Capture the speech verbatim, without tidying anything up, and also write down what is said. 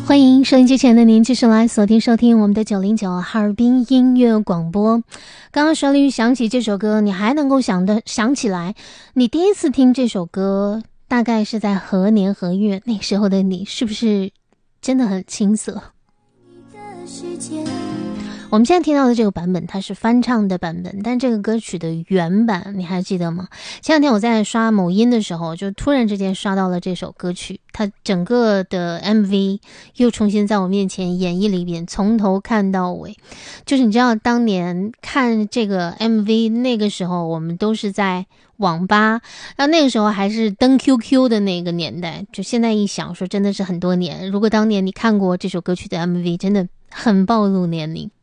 欢迎收音机前的您继续来锁定收听我们的九零九哈尔滨音乐广播。刚刚旋律响起这首歌，你还能够想的想起来你第一次听这首歌大概是在何年何月？那时候的你是不是真的很青涩？我们现在听到的这个版本它是翻唱的版本，但这个歌曲的原版你还记得吗？前两天我在刷某音的时候，就突然之间刷到了这首歌曲，它整个的 M V 又重新在我面前演绎了一遍，从头看到尾。就是你知道当年看这个 M V 那个时候我们都是在网吧，然后那个时候还是登 Q Q 的那个年代，就现在一想说真的是很多年。如果当年你看过这首歌曲的 M V， 真的很暴露年龄。